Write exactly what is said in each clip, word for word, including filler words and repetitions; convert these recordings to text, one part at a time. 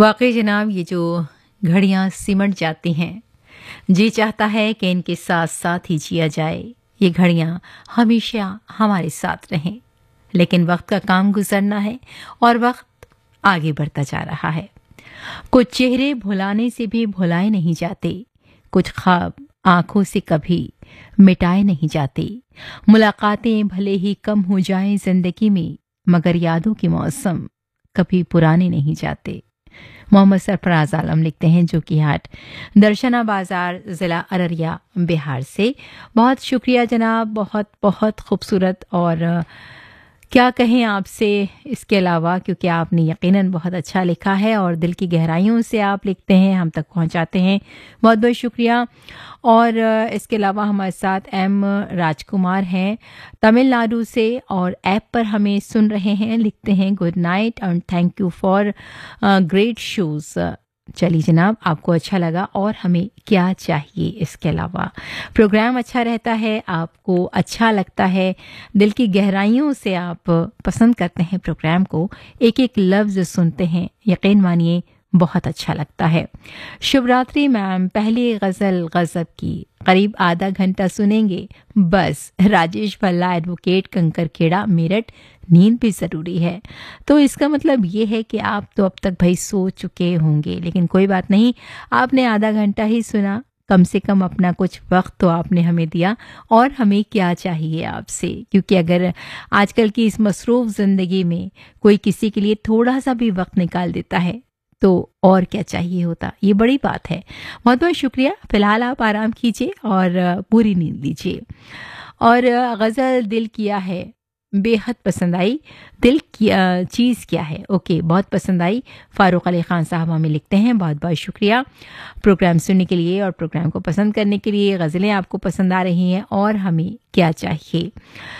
वाकई जनाब, ये जो घड़ियाँ सिमट जाती हैं, जी चाहता है कि इनके साथ साथ ही जिया जाए। ये घड़ियाँ हमेशा हमारे साथ रहें, लेकिन वक्त का काम गुजरना है और वक्त आगे बढ़ता जा रहा है। कुछ चेहरे भुलाने से भी भुलाए नहीं जाते, कुछ ख्वाब आंखों से कभी मिटाए नहीं जाते। मुलाकातें भले ही कम हो जाएं जिंदगी में, मगर यादों के मौसम कभी पुराने नहीं जाते। मोहम्मद सरफराज आलम लिखते हैं, जो कि हाट दर्शना बाजार, ज़िला अररिया, बिहार से। बहुत शुक्रिया जनाब, बहुत बहुत खूबसूरत। और क्या कहें आपसे इसके अलावा, क्योंकि आपने यकीनन बहुत अच्छा लिखा है और दिल की गहराइयों से आप लिखते हैं, हम तक पहुंचाते हैं। बहुत बहुत शुक्रिया। और इसके अलावा हमारे साथ एम राजकुमार हैं तमिलनाडु से, और ऐप पर हमें सुन रहे हैं। लिखते हैं, good night and thank you for great shows. चलिए जनाब, आपको अच्छा लगा और हमें क्या चाहिए। इसके अलावा प्रोग्राम अच्छा रहता है, आपको अच्छा लगता है, दिल की गहराइयों से आप पसंद करते हैं प्रोग्राम को, एक एक लफ्ज सुनते हैं, यकीन मानिए बहुत अच्छा लगता है। शुभ रात्रि मैम। पहली गज़ल गज़ब की, करीब आधा घंटा सुनेंगे बस। राजेश भल्ला, एडवोकेट, कंकरखेड़ा, मेरठ। नींद भी ज़रूरी है। तो इसका मतलब ये है कि आप तो अब तक भाई सो चुके होंगे, लेकिन कोई बात नहीं, आपने आधा घंटा ही सुना, कम से कम अपना कुछ वक्त तो आपने हमें दिया। और हमें क्या चाहिए आपसे, क्योंकि अगर आजकल की इस मसरूफ़ ज़िंदगी में कोई किसी के लिए थोड़ा सा भी वक्त निकाल देता है, तो और क्या चाहिए होता। ये बड़ी बात है। बहुत बहुत शुक्रिया। फ़िलहाल आप आराम कीजिए और पूरी नींद लीजिए। और गज़ल दिल किया है, बेहद पसंद आई। दिल की चीज़ क्या है, ओके, बहुत पसंद आई। फ़ारूक अली ख़ान साहब हमें लिखते हैं, बहुत बहुत शुक्रिया प्रोग्राम सुनने के लिए और प्रोग्राम को पसंद करने के लिए। गज़लें आपको पसंद आ रही हैं और हमें क्या चाहिए।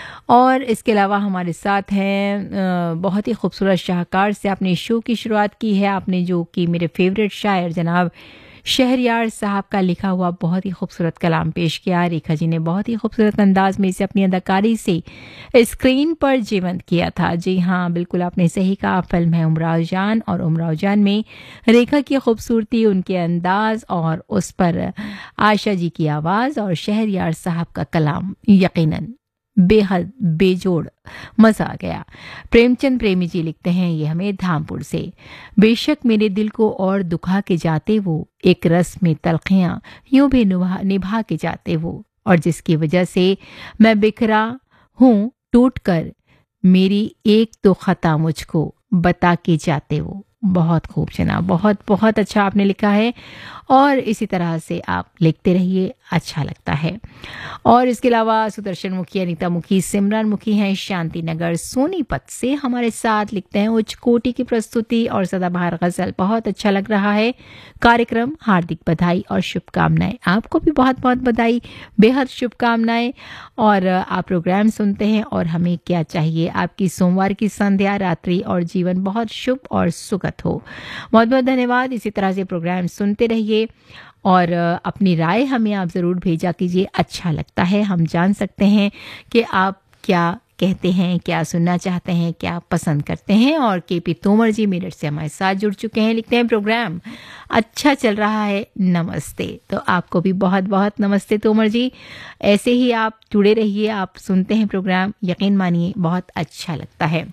और इसके अलावा हमारे साथ हैं बहुत ही खूबसूरत शाहकार से आपने शो की शुरुआत की है, आपने जो कि मेरे फेवरेट शायर जनाब शहरयार साहब का लिखा हुआ बहुत ही खूबसूरत कलाम पेश किया। रेखा जी ने बहुत ही खूबसूरत अंदाज में इसे अपनी अदाकारी से स्क्रीन पर जीवंत किया था। जी हाँ, बिल्कुल आपने सही कहा। फिल्म है उमराव जान, और उमराव जान में रेखा की खूबसूरती, उनके अंदाज और उस पर आशा जी की आवाज़ और शहरयार साहब का कलाम यकीनन बेहद बेजोड़, मज़ा आ गया। प्रेमचंद प्रेमी जी लिखते हैं ये हमें धामपुर से। बेशक मेरे दिल को और दुखा के जाते वो, एक रस में तलखियाँ यूं भी निभा निभा के जाते वो, और जिसकी वजह से मैं बिखरा हूँ टूट कर, मेरी एक तो खता मुझको बता के जाते वो। बहुत खूब जनाब, बहुत बहुत अच्छा आपने लिखा है, और इसी तरह से आप लिखते रहिए, अच्छा लगता है। और इसके अलावा सुदर्शन मुखी, अनीता मुखी, सिमरन मुखी हैं शांति नगर सोनीपत से, हमारे साथ लिखते हैं, उच्च कोटि की प्रस्तुति और सदाबहार गज़ल बहुत अच्छा लग रहा है कार्यक्रम। हार्दिक बधाई और शुभकामनाएं। आपको भी बहुत बहुत बधाई, बेहद शुभकामनाएं। और आप प्रोग्राम सुनते हैं और हमें क्या चाहिए। आपकी सोमवार की संध्या, रात्रि और जीवन बहुत शुभ और सुखद हो। बहुत बहुत धन्यवाद। इसी तरह से प्रोग्राम सुनते रहिए और अपनी राय हमें आप ज़रूर भेजा कीजिए, अच्छा लगता है, हम जान सकते हैं कि आप क्या कहते हैं, क्या सुनना चाहते हैं, क्या पसंद करते हैं। और के पी तोमर जी मेरठ से हमारे साथ जुड़ चुके हैं, लिखते हैं प्रोग्राम अच्छा चल रहा है, नमस्ते। तो आपको भी बहुत बहुत नमस्ते तोमर जी। ऐसे ही आप जुड़े रहिए, आप सुनते हैं प्रोग्राम, यकीन मानिए बहुत अच्छा लगता है।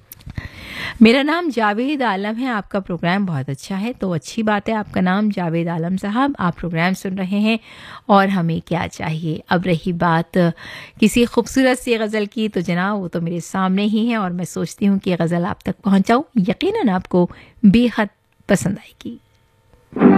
मेरा नाम जावेद आलम है, आपका प्रोग्राम बहुत अच्छा है। तो अच्छी बात है, आपका नाम जावेद आलम साहब, आप प्रोग्राम सुन रहे हैं और हमें क्या चाहिए। अब रही बात किसी खूबसूरत सी गज़ल की, तो जनाब वो तो मेरे सामने ही है और मैं सोचती हूँ कि गज़ल आप तक पहुँचाऊँ, यकीनन आपको बेहद पसंद आएगी।